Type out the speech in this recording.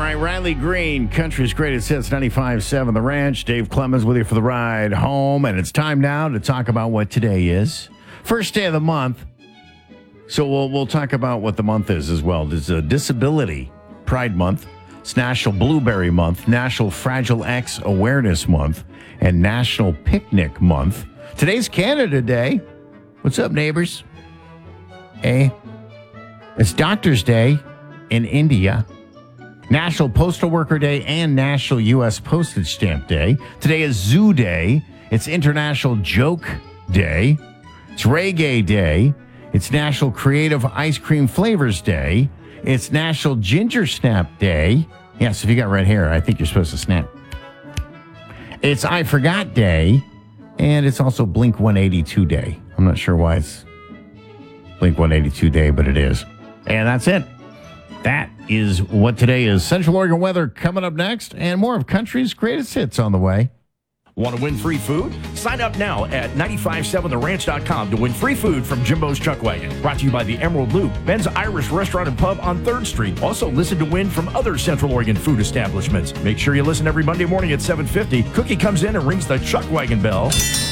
right, Riley Green, Country's Greatest Hits, 95.7 The Ranch. Dave Clemens with you for the ride home, and it's time now to talk about what today is. First day of the month, so we'll talk about what the month is as well. There's a Disability Pride Month, it's National Blueberry Month, National Fragile X Awareness Month, and National Picnic Month. Today's Canada Day. What's up, neighbors? Hey, it's Doctor's Day in India. National Postal Worker Day and National U.S. Postage Stamp Day. Today is Zoo Day. It's International Joke Day. It's Reggae Day. It's National Creative Ice Cream Flavors Day. It's National Ginger Snap Day. Yes, if you got red hair, I think you're supposed to snap. It's I Forgot Day. And it's also Blink 182 Day. I'm not sure why it's Blink 182 Day, but it is. And that's it. That is what today is. Central Oregon weather coming up next, and more of Country's Greatest Hits on the way. Want to win free food? Sign up now at 957theranch.com to win free food from Jimbo's Chuck Wagon. Brought to you by the Emerald Loop, Ben's Irish Restaurant and Pub on 3rd Street. Also listen to win from other Central Oregon food establishments. Make sure you listen every Monday morning at 7:50. Cookie comes in and rings the Chuck Wagon bell.